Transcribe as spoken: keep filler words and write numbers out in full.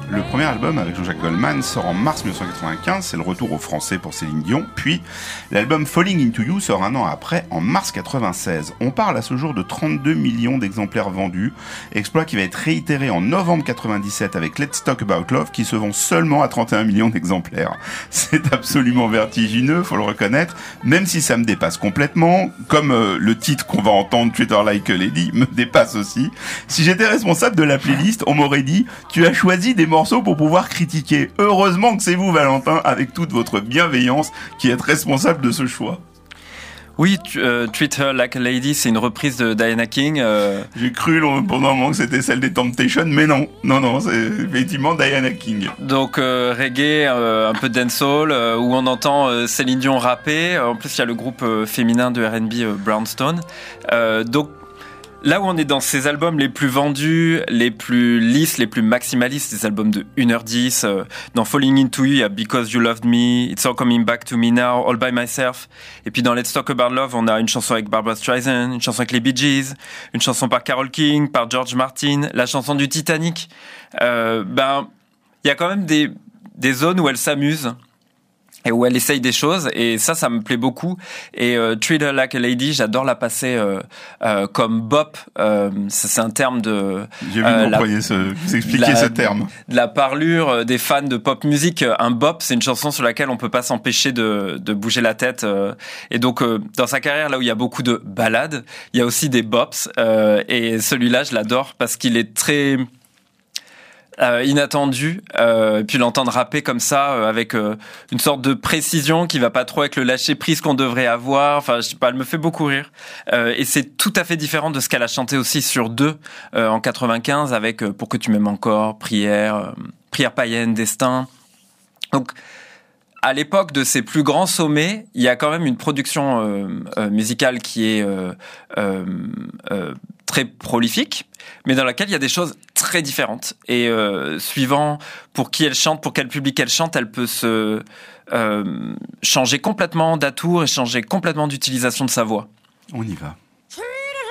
Le premier album avec Jean-Jacques Goldman sort en mars dix-neuf cent quatre-vingt-quinze, c'est le retour au français pour Céline Dion. Puis, l'album Falling Into You sort un an après, en mars quatre-vingt-seize. On parle à ce jour de trente-deux millions d'exemplaires vendus, exploit qui va être réitéré en novembre quatre-vingt-dix-sept avec Let's Talk About Love, qui se vend seulement à trente et un millions d'exemplaires. C'est absolument vertigineux, faut le reconnaître, même si ça me dépasse complètement, comme euh, le titre qu'on va entendre, Treat Her Like a Lady, me dépasse aussi. Si j'étais responsable de la playlist, on m'aurait dit « Tu as choisi des morceaux pour pouvoir critiquer. » Heureusement que c'est vous, Valentin, avec toute votre bienveillance, qui êtes responsable de ce choix. Oui, euh, Treat Her Like a Lady, c'est une reprise de Diana King. Euh... J'ai cru pendant un moment que c'était celle des Temptations, mais non, non, non, c'est effectivement Diana King. Donc euh, reggae, euh, un peu de dancehall, euh, où on entend euh, Céline Dion rapper. En plus, il y a le groupe euh, féminin de R and B euh, Brownstone. Euh, donc là où on est dans ces albums les plus vendus, les plus lisses, les plus maximalistes, des albums de une heure dix, euh, dans Falling Into You, il y a Because You Loved Me, It's All Coming Back to Me Now, All By Myself. Et puis dans Let's Talk About Love, on a une chanson avec Barbra Streisand, une chanson avec les Bee Gees, une chanson par Carole King, par George Martin, la chanson du Titanic. Euh, ben, il y a quand même des, des zones où elle s'amuse. Et où elle essaye des choses, et ça, ça me plaît beaucoup. Et euh, Treat Her Like a Lady, j'adore la passer euh, euh, comme bop. Euh, ça, c'est un terme de. J'ai vu euh, que vous, la, ce, vous expliquer ce terme. De la parlure des fans de pop music. Un bop, c'est une chanson sur laquelle on peut pas s'empêcher de, de bouger la tête. Euh, et donc, euh, dans sa carrière, là où il y a beaucoup de ballades, il y a aussi des bops. Euh, et celui-là, je l'adore parce qu'il est très Euh, inattendu, euh, puis l'entendre rapper comme ça, euh, avec euh, une sorte de précision qui va pas trop avec le lâcher prise qu'on devrait avoir. Enfin, je sais pas, elle me fait beaucoup rire. Euh, et c'est tout à fait différent de ce qu'elle a chanté aussi sur deux euh, en quatre-vingt-quinze avec euh, Pour que tu m'aimes encore, Prière, euh, Prière païenne, Destin. Donc, à l'époque de ses plus grands sommets, il y a quand même une production euh, euh, musicale qui est euh, euh, euh, très prolifique, mais dans laquelle il y a des choses très différentes. Et euh, suivant pour qui elle chante, pour quel public elle chante, elle peut se euh, changer complètement d'atour et changer complètement d'utilisation de sa voix. On y va.